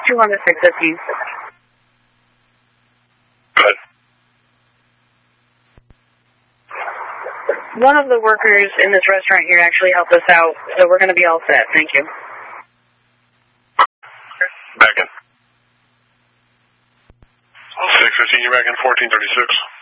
200 615. Go ahead. One of the workers in this restaurant here actually helped us out, so we're going to be all set. Thank you. Back in. 615, you're back in 1436.